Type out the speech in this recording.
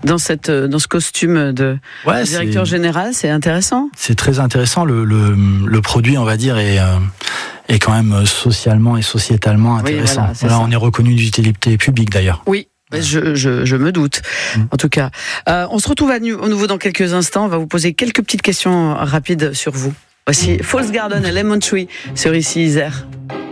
dans ce costume de directeur général. C'est intéressant. C'est très intéressant. Le produit, on va dire, est quand même socialement et sociétalement intéressant. Oui, voilà, on est reconnu d'utilité publique d'ailleurs. Oui. Je me doute. En tout cas, on se retrouve à nouveau dans quelques instants. On va vous poser quelques petites questions rapides sur vous. Voici False Garden et Lemon Tree sur ici Isère.